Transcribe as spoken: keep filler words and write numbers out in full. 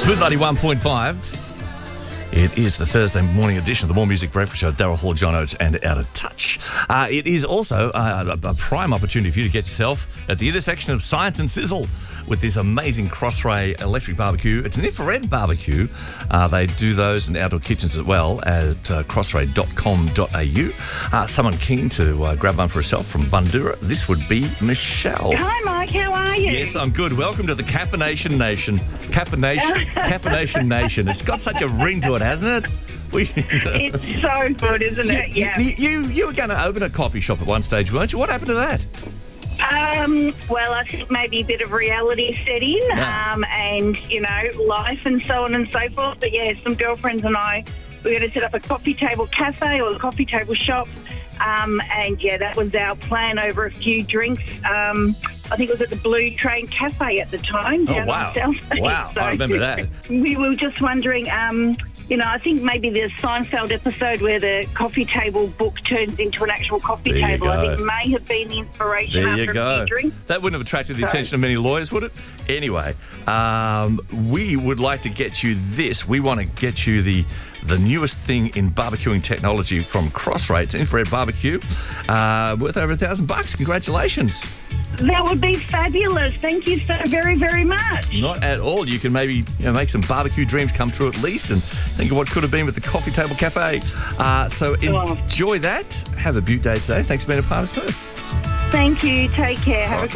Smooth ninety-one point five. It is the Thursday morning edition of the More Music Breakfast Show. Daryl Hall, John Oates, and Out of Touch. Uh, it is also uh, a, a prime opportunity for you to get yourself at the intersection of science and sizzle with this amazing Crossray electric barbecue. It's an infrared barbecue. Uh, they do those in outdoor kitchens as well at uh, crossray dot com dot a u. Uh, someone keen to uh, grab one for herself from Bundoora, this would be Michelle. Hi, Mike. How are you? Yes, I'm good. Welcome to the Caffeination Nation. Caffeination, Caffeination Nation. It's got such a ring to it, hasn't it? We, It's so good, isn't it? Yeah. You, you, you were going to open a coffee shop at one stage, weren't you? What happened to that? Um, well, I think maybe a bit of reality set in, Yeah. um, and, you know, life and so on and so forth. But, yeah, some girlfriends and I, we're going to set up a coffee table cafe or a coffee table shop. Um, and, yeah, that was our plan over a few drinks. Um, I think it was at the Blue Train Cafe at the time. Oh, down wow. on South Bay. Wow, So, I remember that. We were just wondering... Um, You know, I think maybe the Seinfeld episode where the coffee table book turns into an actual coffee There you table, I go. think may have been the inspiration There after you a go. few drinks. That wouldn't have attracted the So- attention of many lawyers, would it? Anyway, um, we would like to get you this. We want to get you the the newest thing in barbecuing technology from Crossray. It's infrared barbecue, uh, worth over a thousand bucks. Congratulations. That would be fabulous. Thank you so very, very much. Not at all. You can maybe you know, make some barbecue dreams come true at least and think of what could have been with the Coffee Table Cafe. Uh, so enjoy that. Have a beaut day today. Thanks for being a part of Smooth. Thank you. Take care. Have a